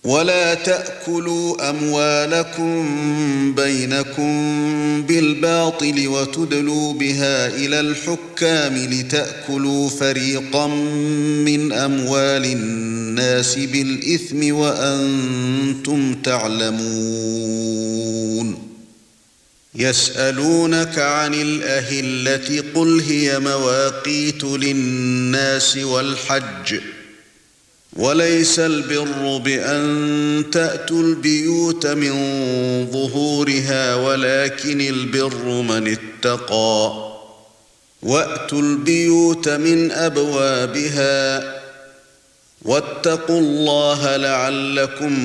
ولا تأكلوا أموالكم بينكم بالباطل وتدلوا بها إلى الحكام لتأكلوا فريقا من أموال الناس بالإثم وأنتم تعلمون. يسألونك عن الأهلة قل هي مواقيت للناس والحج وليس البر بأن تأتوا البيوت من ظهورها ولكن البر من اتقى وأتوا البيوت من أبوابها واتقوا الله لعلكم